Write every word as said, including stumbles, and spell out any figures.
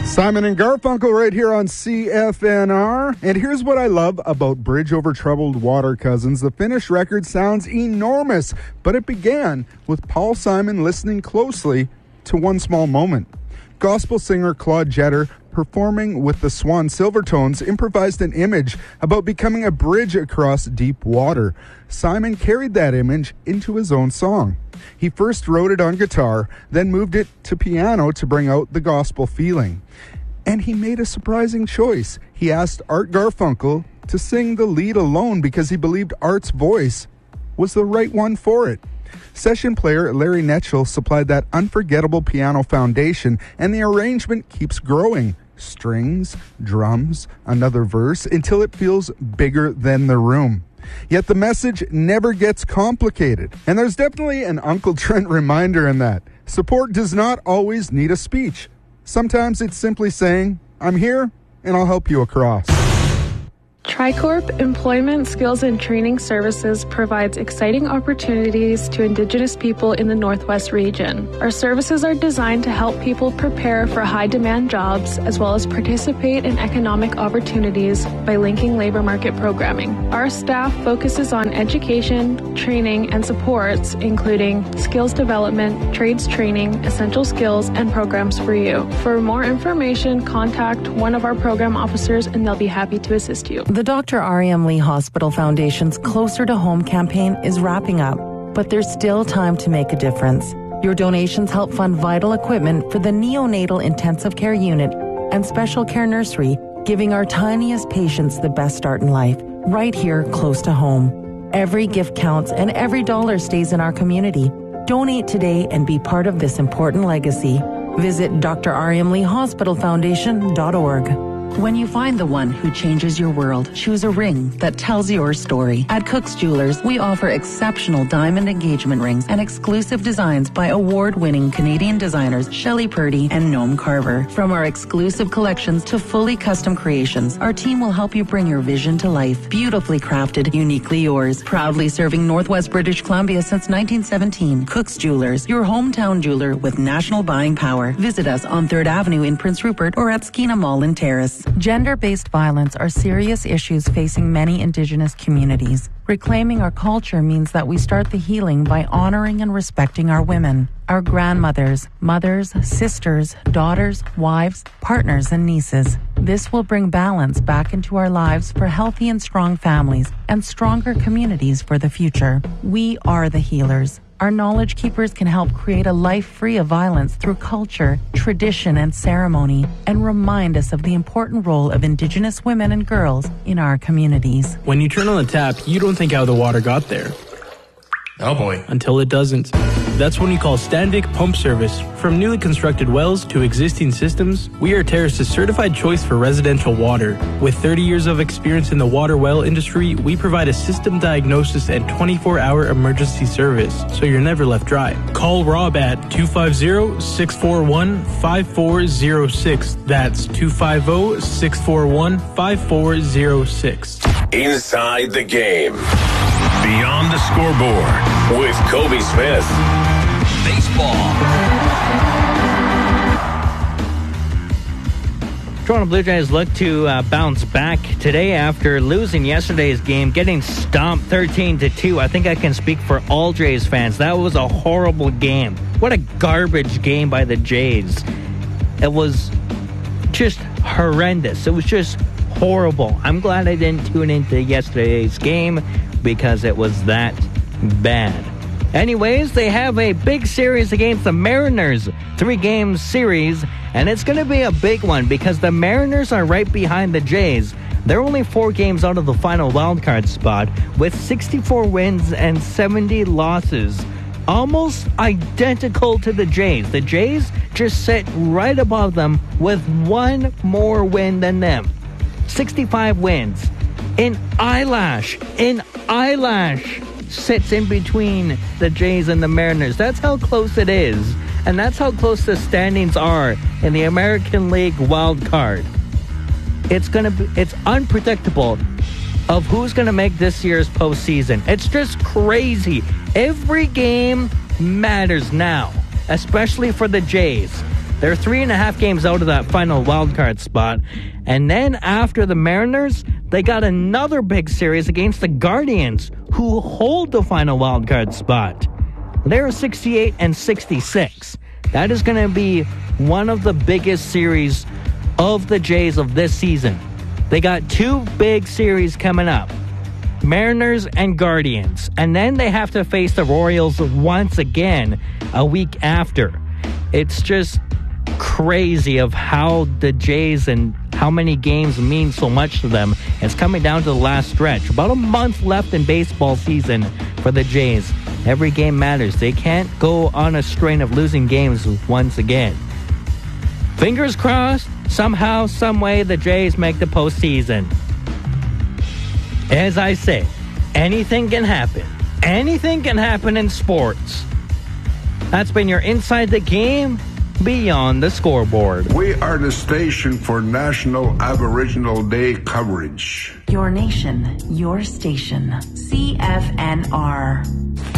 Simon and Garfunkel right here on C F N R. And here's what I love about Bridge Over Troubled Water, cousins. The finished record sounds enormous, but it began with Paul Simon listening closely to one small moment. Gospel singer Claude Jeter, performing with the Swan Silvertones, improvised an image about becoming a bridge across deep water. Simon carried that image into his own song. He first wrote it on guitar, then moved it to piano to bring out the gospel feeling. And he made a surprising choice. He asked Art Garfunkel to sing the lead alone because he believed Art's voice was the right one for it. Session player Larry Netchell supplied that unforgettable piano foundation, and the arrangement keeps growing. Strings, drums, another verse, until it feels bigger than the room. Yet the message never gets complicated. And there's definitely an Uncle Trent reminder in that. Support does not always need a speech. Sometimes it's simply saying, I'm here and I'll help you across. Tricorp Employment, Skills and Training Services provides exciting opportunities to Indigenous people in the Northwest region. Our services are designed to help people prepare for high-demand jobs as well as participate in economic opportunities by linking labor market programming. Our staff focuses on education, training, and supports, including skills development, trades training, essential skills, and programs for you. For more information, contact one of our program officers and they'll be happy to assist you. The Doctor R E M Lee Hospital Foundation's Closer to Home campaign is wrapping up, but there's still time to make a difference. Your donations help fund vital equipment for the neonatal intensive care unit and special care nursery, giving our tiniest patients the best start in life, right here close to home. Every gift counts and every dollar stays in our community. Donate today and be part of this important legacy. Visit D R E M Lee Hospital Foundation dot org. When you find the one who changes your world, choose a ring that tells your story. At Cook's Jewelers, we offer exceptional diamond engagement rings and exclusive designs by award-winning Canadian designers Shelley Purdy and Noam Carver. From our exclusive collections to fully custom creations, our team will help you bring your vision to life. Beautifully crafted, uniquely yours. Proudly serving Northwest British Columbia since nineteen seventeen. Cook's Jewelers, your hometown jeweler with national buying power. Visit us on third Avenue in Prince Rupert or at Skeena Mall in Terrace. Gender-based violence are serious issues facing many Indigenous communities. Reclaiming our culture means that we start the healing by honoring and respecting our women, our grandmothers, mothers, sisters, daughters, wives, partners, and nieces. This will bring balance back into our lives for healthy and strong families and stronger communities for the future. We are the healers. Our knowledge keepers can help create a life free of violence through culture, tradition, and ceremony, and remind us of the important role of Indigenous women and girls in our communities. When you turn on the tap, you don't think how the water got there. Oh boy. Until it doesn't. That's when you call Standvik Pump Service. From newly constructed wells to existing systems, we are Terrace's certified choice for residential water. With thirty years of experience in the water well industry, we provide a system diagnosis and twenty-four hour emergency service, so you're never left dry. Call Rob at two five zero, six four one, five four zero six. That's two five zero, six four one, five four zero six. Inside the game. Beyond the Scoreboard with Kobe Smith. Baseball. Toronto Blue Jays look to uh, bounce back today after losing yesterday's game, getting stomped thirteen to two. I think I can speak for all Jays fans. That was a horrible game. What a garbage game by the Jays. It was just horrendous. It was just horrible. I'm glad I didn't tune into yesterday's game because it was that bad. Anyways, they have a big series against the Mariners, three-game series, and it's going to be a big one because the Mariners are right behind the Jays. They're only four games out of the final wildcard spot with sixty-four wins and seventy losses, almost identical to the Jays. The Jays just sit right above them with one more win than them. sixty-five wins. In eyelash, in eyelash sits in between the Jays and the Mariners. That's how close it is. And that's how close the standings are in the American League wild card. It's gonna be, it's unpredictable of who's gonna make this year's postseason. It's just crazy. Every game matters now, especially for the Jays. They're three and a half games out of that final wild card spot. And then after the Mariners, they got another big series against the Guardians, who hold the final wild card spot. They're sixty-eight and sixty-six. That is going to be one of the biggest series of the Jays of this season. They got two big series coming up. Mariners and Guardians. And then they have to face the Royals once again a week after. It's just crazy of how the Jays and how many games mean so much to them. It's coming down to the last stretch. About a month left in baseball season for the Jays. Every game matters. They can't go on a string of losing games once again. Fingers crossed, somehow, some way, the Jays make the postseason. As I say, anything can happen. Anything can happen in sports. That's been your Inside the Game, Beyond the Scoreboard. We are the station for National Aboriginal Day coverage. Your nation, your station. C F N R.